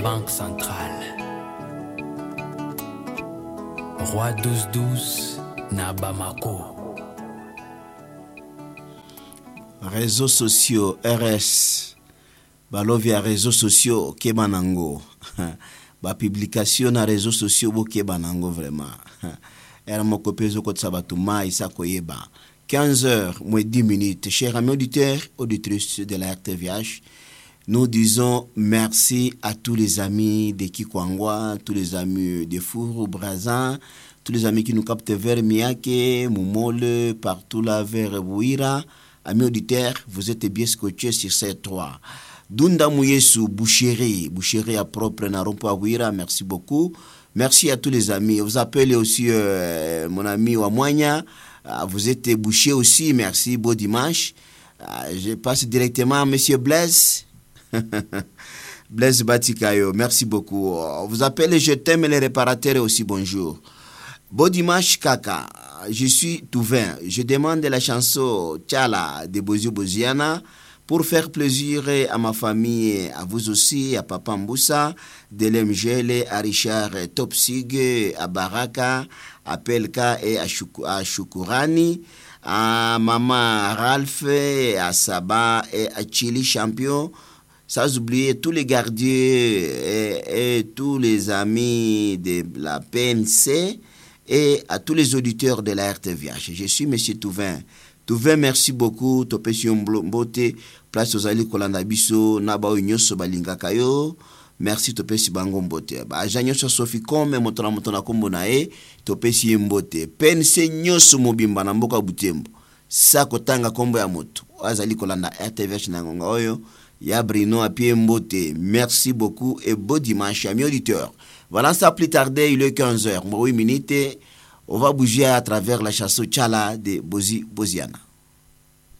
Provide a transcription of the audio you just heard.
Banque Centrale. Roi 12-12 na Bamako. Réseaux sociaux, RS. Balovia réseaux sociaux, Kebanango. Ba publication na réseaux sociaux, bo Kebanango vraiment. Era moko peso ko sabatuma isa koyeba. 15h moins 10 minutes. Chers amis auditeurs, auditrices de la RTVH, nous disons merci à tous les amis de Kikwangwa, tous les amis de Fourou, Brazza, tous les amis qui nous captent vers Miyake, Moumole, partout là vers Bouira. Amis auditeurs, vous êtes bien scotchés sur ces trois. Dunda Mouyesu, boucherie à propre Narompo Bouira, merci beaucoup. Merci à tous les amis. Vous appelez aussi mon ami Wamwanya. Vous êtes bouché aussi, merci, beau dimanche. Je passe directement à Monsieur Blaise. Blaise Batikayo, merci beaucoup. Vous appelez Je t'aime les réparateurs aussi, bonjour. Beau dimanche, Kaka. Je suis Touvain. Je demande la chanson Tchala de Bozio Boziana pour faire plaisir à ma famille, à vous aussi, à Papa Mboussa, de l'MGL, à Richard Topsig, à Baraka, à Pelka et à Shukurani, à Maman Ralph, à Saba et à Chili Champion. Sans oublier tous les gardiens et tous les amis de la PNC et à tous les auditeurs de la RTVH. Je suis M. Touvain. Touvain, merci beaucoup. Topesi Mbote, place aux Ali Kolanda Biso, Naba Unyoso Balinga Kayo. Merci Topesi Bango Mbote. Janyoso Sophie Kome, Motona Kombo Nae, Topesi Mbote. PNC Nyoso Mobimba Namboka Butembo. Sako Tanga Kombo ya Moto. Azali Kolanda RTVH Nangonga Oyo. Yabrino à pied Mbote. Merci beaucoup et beau dimanche, amis auditeurs. Voilà, ça plus tarder, il est 15h. 8 minutes. On va bouger à travers la chanson Tchala de Boziana.